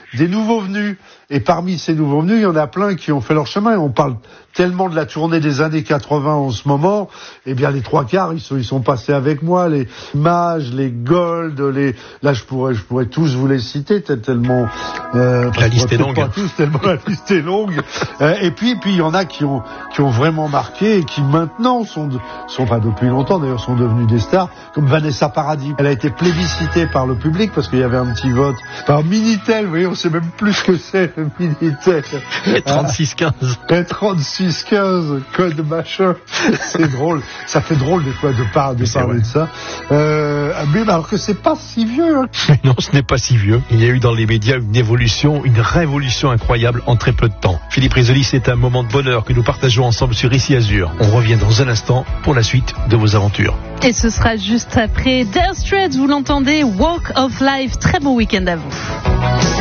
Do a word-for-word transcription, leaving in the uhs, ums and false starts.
des nouveaux venus. Et parmi ces nouveaux venus, il y en a plein qui ont fait leur chemin. On parle tellement de la tournée des années quatre-vingts en ce moment. Eh bien, les trois quarts, ils sont, ils sont passés avec moi. Les Mages, les Gold, les, là, je pourrais, je pourrais tous vous les citer, tellement, euh, la liste est longue. Pas tous, tellement la liste est longue. Euh, et puis, puis, il y en a qui ont, qui ont vraiment marqué et qui maintenant sont, sont, enfin, depuis longtemps d'ailleurs, sont devenus des stars, comme Vanessa Paradis. Elle a été plébiscitée par le public parce qu'il y avait un petit vote par Minitel. Vous voyez, on sait même plus ce que c'est, le Minitel. Et trente-six quinze. Et trente-six quinze, code machin. C'est drôle. Ça fait drôle des fois de, par, de parler vrai. de ça. Euh, mais alors que c'est pas si vieux. Hein. Non, ce n'est pas si vieux. Il y a eu dans les médias une évolution, une révolution incroyable en très peu de temps. Philippe Risoli, c'est un moment de bonheur que nous partageons ensemble sur Ici Azur. On revient dans un instant pour la suite de vos aventures. Et ce sera juste après Dire Straits, vous l'entendez, Walk of Life. Très bon week-end à vous.